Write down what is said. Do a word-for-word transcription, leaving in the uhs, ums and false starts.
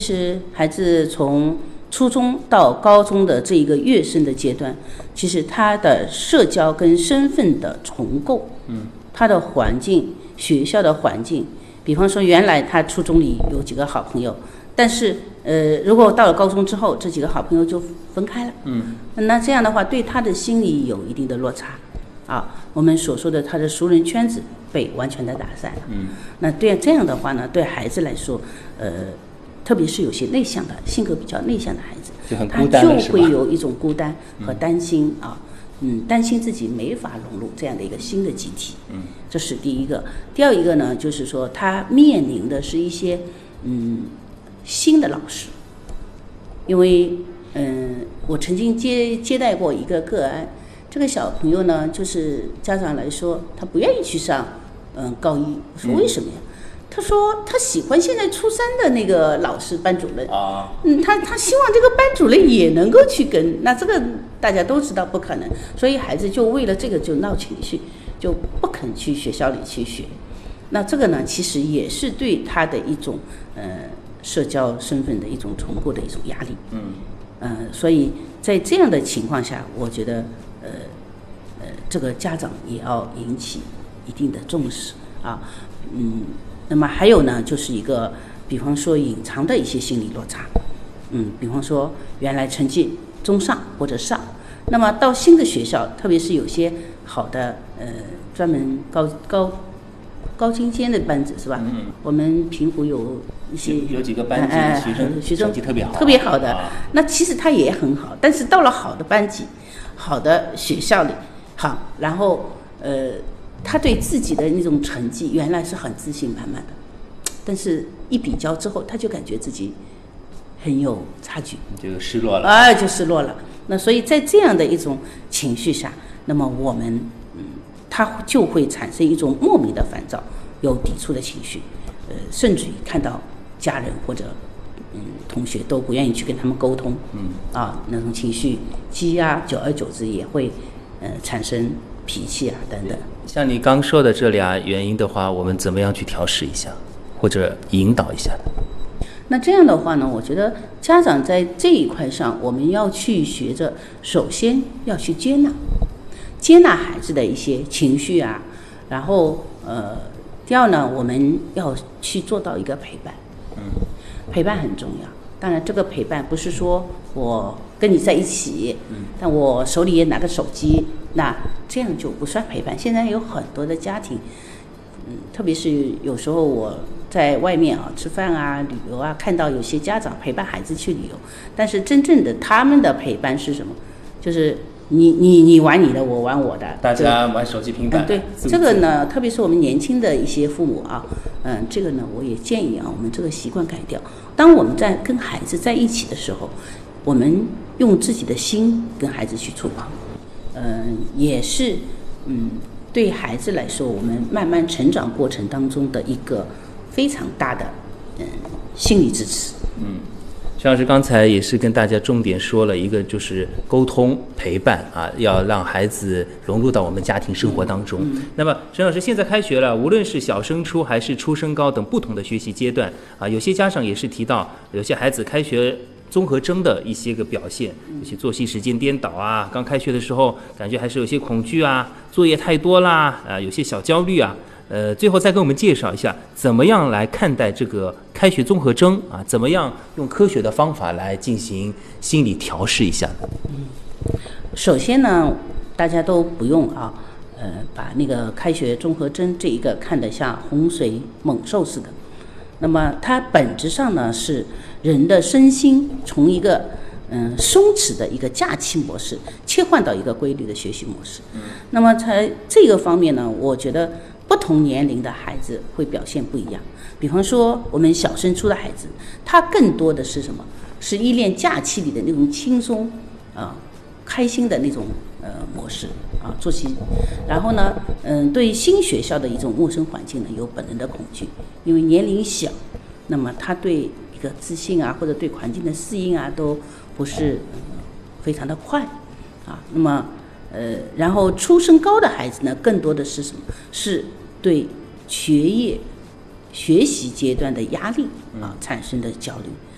其实孩子从初中到高中的这一个跃升的阶段，其实他的社交跟身份的重构，嗯，他的环境，学校的环境，比方说原来他初中里有几个好朋友，但是呃，如果到了高中之后，这几个好朋友就分开了，嗯，那这样的话对他的心理有一定的落差，啊，我们所说的他的熟人圈子被完全的打散了，嗯，那对这样的话呢，对孩子来说，呃。特别是有些内向的性格比较内向的孩子， 就很孤单了， 他就会有一种孤单和担心、嗯、啊，嗯，担心自己没法融入这样的一个新的集体，嗯，这是第一个。第二一个呢，就是说他面临的是一些嗯新的老师，因为嗯，我曾经接接待过一个个案，这个小朋友呢，就是家长来说他不愿意去上嗯高一，我说为什么呀？嗯，他说他喜欢现在初三的那个老师班主任啊，嗯，他他希望这个班主任也能够去跟，那这个大家都知道不可能，所以孩子就为了这个就闹情绪，就不肯去学校里去学。那这个呢，其实也是对他的一种呃社交身份的一种重构的一种压力。嗯，呃，所以在这样的情况下，我觉得呃呃这个家长也要引起一定的重视啊，嗯。那么还有呢，就是一个，比方说隐藏的一些心理落差，嗯，比方说原来成绩中上或者上，那么到新的学校，特别是有些好的呃专门高高高精尖的班子是吧？嗯，我们平湖有一些有, 有几个班级的学生、呃、 学生成绩特别好， 特别好的、 啊， 那其实他也很好，但是到了好的班级、好的学校里，好，然后呃。他对自己的那种成绩原来是很自信满满的，但是一比较之后，他就感觉自己很有差距， 就失落了， 啊，就失落了。那所以在这样的一种情绪下，那么我们嗯，他就会产生一种莫名的烦躁，有抵触的情绪，呃，甚至于看到家人或者嗯同学都不愿意去跟他们沟通，嗯，啊，那种情绪积压，久而久之也会呃产生脾气啊等等。 像你刚说的这俩原因的话，我们怎么样去调试一下，或者引导一下呢？ 那这样的话呢，我觉得家长在这一块上，我们要去学着，首先要去接纳，接纳孩子的一些情绪啊，然后呃，第二呢，我们要去做到一个陪伴，嗯，陪伴很重要。当然，这个陪伴不是说我跟你在一起，嗯，但我手里也拿个手机，那这样就不算陪伴。现在有很多的家庭，嗯，特别是有时候我在外面啊吃饭啊、旅游啊，看到有些家长陪伴孩子去旅游，但是真正的他们的陪伴是什么？就是你你你玩你的，我玩我的， 大家玩手机平板。 嗯，对，这个呢，特别是我们年轻的一些父母啊，嗯，这个呢，我也建议啊，我们这个习惯改掉。当我们在跟孩子在一起的时候，我们用自己的心跟孩子去触碰，嗯，也是嗯对孩子来说，我们慢慢成长过程当中的一个非常大的嗯心理支持。嗯。 徐老师刚才也是跟大家重点说了一个，就是沟通陪伴啊，要让孩子融入到我们家庭生活当中。嗯嗯、那么沈老师，现在开学了，无论是小升初还是初升高等不同的学习阶段啊，有些家长也是提到，有些孩子开学综合征的一些个表现，有些作息时间颠倒啊，刚开学的时候感觉还是有些恐惧啊，作业太多啦，啊，有些小焦虑啊。呃，最后再给我们介绍一下，怎么样来看待这个开学综合征啊？怎么样用科学的方法来进行心理调试一下呢？ 嗯，首先呢，大家都不用啊，呃，把那个开学综合征这一个看得像洪水猛兽似的。那么它本质上呢，是人的身心从一个嗯松弛的一个假期模式切换到一个规律的学习模式。嗯，那么在这个方面呢，我觉得不同年龄的孩子会表现不一样。比方说我们小升初的孩子，他更多的是什么？是依恋假期里的那种轻松啊、开心的那种呃模式啊作息。然后呢，嗯，对新学校的一种陌生环境呢有本能的恐惧，因为年龄小，那么他对一个自信啊或者对环境的适应啊都不是、呃、非常的快啊。那么呃，然后初升高的孩子呢，更多的是什么？是对学业、学习阶段的压力啊产生的焦虑。